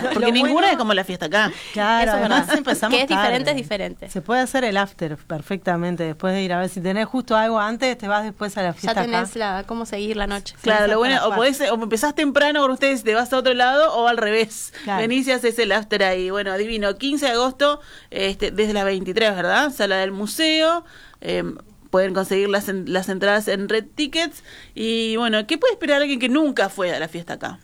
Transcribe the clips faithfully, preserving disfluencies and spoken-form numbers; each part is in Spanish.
Porque Lo ninguna bueno- es como la fiesta acá. Claro, Eso es además verdad. empezamos Que es tarde. diferente, es diferente. Se puede hacer el after perfectamente después de ir a ver. Si tenés justo algo antes, te vas después a la Ya fiesta tenés acá. la cómo seguir la noche. Claro, lo bueno, hasta o las podés, o empezás temprano con ustedes y te vas a otro lado, o al revés. Claro. Venís y haces el after ahí. Bueno, divino. quince de agosto, este, desde las veintitrés, ¿verdad? Sala del museo. Eh, pueden conseguir las, en- las entradas en Red Tickets. Y bueno, ¿qué puede esperar alguien que nunca fue a la fiesta acá?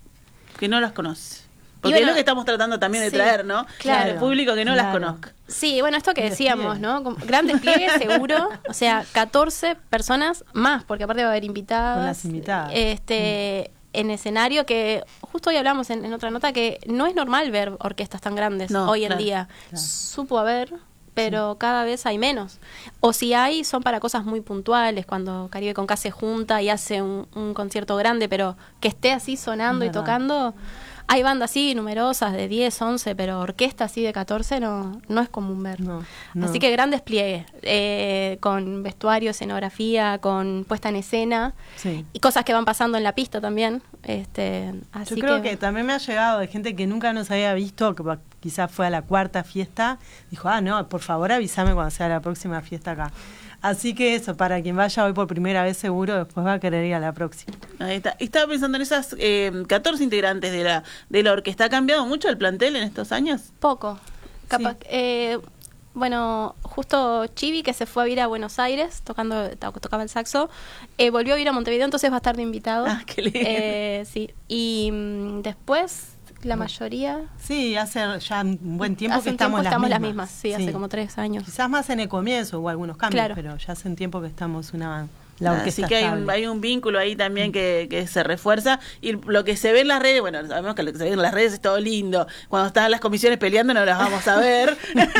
Que no las conoce. Porque bueno, es lo que estamos tratando también de sí, traer, ¿no? claro. El público que no las Claro. conozca. Sí, bueno, esto que Un decíamos, despliegue. ¿no? Como gran despliegue seguro, o sea, catorce personas más, porque aparte va a haber invitadas. Con las invitadas. Este, en escenario que, justo hoy hablamos en, en otra nota, que no es normal ver orquestas tan grandes No, hoy en claro, día. claro. Supo haber, pero cada vez hay menos. O si hay, son para cosas muy puntuales, cuando Caribe Conca se junta y hace un, un concierto grande, pero que esté así sonando Es y verdad. tocando. Hay bandas así numerosas de diez, once, pero orquesta así de catorce no, no es común ver. No, no. Así que gran despliegue, eh, con vestuario, escenografía, con puesta en escena Sí. y cosas que van pasando en la pista también. Este, así Yo creo que... también me ha llegado de gente que nunca nos había visto, que pa- quizás fue a la cuarta fiesta, dijo, ah, no, por favor avísame cuando sea la próxima fiesta acá. Así que eso, para quien vaya hoy por primera vez seguro, después va a querer ir a la próxima. Ahí está. Estaba pensando en esas eh, catorce integrantes de la, de la orquesta. ¿Ha cambiado mucho el plantel en estos años? poco. Capaz, Sí. eh, bueno, justo Chivi, que se fue a vivir a Buenos Aires, tocando to- tocaba el saxo, eh, volvió a vivir a Montevideo, entonces va a estar de invitado. Ah, qué lindo. Eh, sí. Y mm, después, la mayoría... Sí, hace ya un buen tiempo hace que un estamos, tiempo estamos las las mismas. mismas, sí, hace como tres años. Quizás más en el comienzo hubo algunos cambios, Claro. pero ya hace un tiempo que estamos una la orquesta Así que hay un, estable. hay un vínculo ahí también que, que se refuerza. Y lo que se ve en las redes, bueno, sabemos que lo que se ve en las redes es todo lindo. Cuando están las comisiones peleando no las vamos a ver.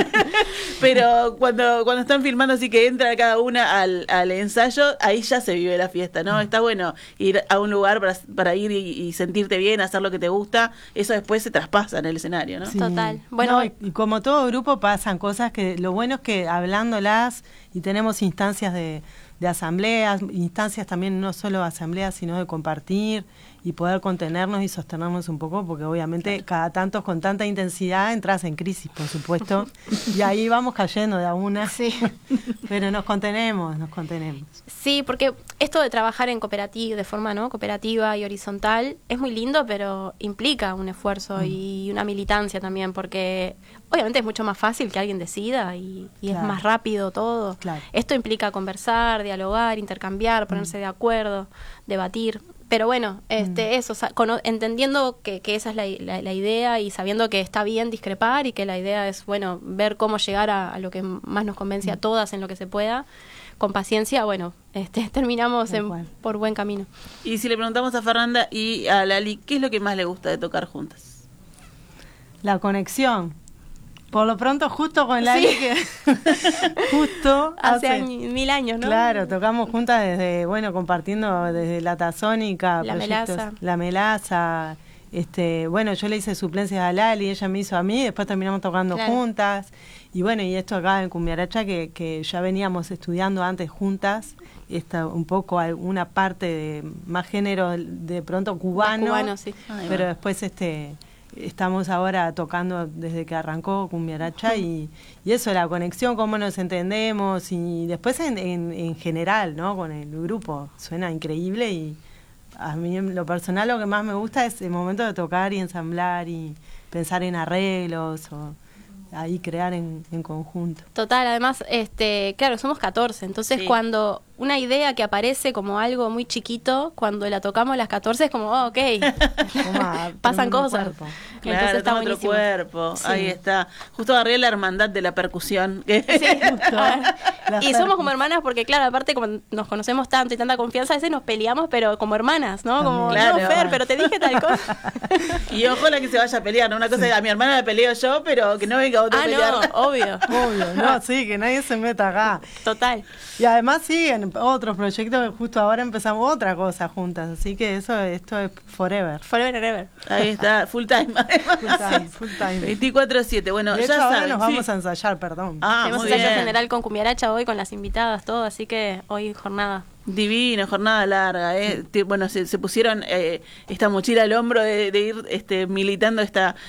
Pero cuando, cuando están filmando, así que entra cada una al, al ensayo, ahí ya se vive la fiesta, ¿no? Está bueno ir a un lugar para, para ir y, y sentirte bien, hacer lo que te gusta. Eso después se traspasa en el escenario, ¿no? Sí. Total. Bueno, No, y, y como todo grupo pasan cosas que lo bueno es que hablándolas y tenemos instancias de, de asambleas, instancias también no solo asambleas, sino de compartir y poder contenernos y sostenernos un poco, porque obviamente cada tanto con tanta intensidad entras en crisis, por supuesto, y ahí vamos cayendo de a una, Sí. pero nos contenemos, nos contenemos. Sí, porque esto de trabajar en cooperativa, de forma no cooperativa y horizontal, es muy lindo, pero implica un esfuerzo y una militancia también, porque obviamente es mucho más fácil que alguien decida y, y Claro. es más rápido todo. Claro. Esto implica conversar, dialogar, intercambiar, ponerse de acuerdo, debatir. Pero bueno, este, eso, sa- cono- entendiendo que, que esa es la, la- la idea y sabiendo que está bien discrepar y que la idea es, bueno, ver cómo llegar a, a lo que más nos convence a todas en lo que se pueda, con paciencia, bueno, este, terminamos Tal en- cual. por buen camino. Y si le preguntamos a Fernanda y a Lali, ¿qué es lo que más le gusta de tocar juntas? La conexión. Por lo pronto, justo con Lali, Sí. que justo Hace añi- mil años, ¿no? Claro, tocamos juntas desde, bueno, compartiendo desde la Tazónica, La proyectos, Melaza. La Melaza, este, bueno, yo le hice suplencias a Lali, ella me hizo a mí, después terminamos tocando Claro. juntas, y bueno, y esto acá en Cumbiaracha, que, que ya veníamos estudiando antes juntas, esta, un poco alguna parte de más género de pronto cubano, cubano, sí. Ahí pero va. después este estamos ahora tocando desde que arrancó Cumbiaracha y, y eso, la conexión, cómo nos entendemos y después en, en, en general, ¿no? Con el grupo, suena increíble y a mí en lo personal lo que más me gusta es el momento de tocar y ensamblar y pensar en arreglos o ahí crear en, en conjunto. Total, además, este, claro, somos catorce, entonces Sí. cuando una idea que aparece como algo muy chiquito, cuando la tocamos las catorce es como, oh, ok, Toma, pasan tremendo cosas. cuerpo. Claro, Entonces está toma otro buenísimo. cuerpo. Sí. Ahí está. Justo agarré la hermandad de la percusión. Sí. La Y somos percu. como hermanas porque, claro, aparte como nos conocemos tanto y tanta confianza, a veces nos peleamos, pero como hermanas, ¿no? Como, Claro. no, Fer, pero te dije tal cosa. Y ojo la que se vaya a pelear, ¿no? Una cosa es a mi hermana la peleo yo, pero que no venga otro a Ah, pelear. no, obvio. Obvio, no, sí, que nadie se meta acá. Total. Y además siguen otros proyectos, justo ahora empezamos otra cosa juntas, así que eso, esto es forever. Forever and ever. Ahí está, full time. además. Full time, full time. veinticuatro siete. Bueno, De hecho, ya ahora saben. nos vamos sí. a ensayar, perdón. Ah, Tenemos muy ensayo bien. general con Cumbiaracha hoy, con las invitadas, todo, así que hoy jornada. Divino, jornada larga. ¿eh? Ti- Bueno, se, se pusieron eh, esta mochila al hombro de, de ir este, militando esta